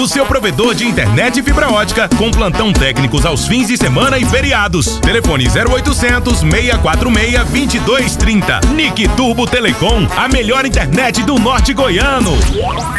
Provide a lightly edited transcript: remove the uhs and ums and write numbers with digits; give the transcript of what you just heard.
O seu provedor de internet e fibra ótica com plantão técnicos aos fins de semana e feriados. Telefone 0800 646 2230. Nick Turbo Telecom, a melhor internet do norte goiano.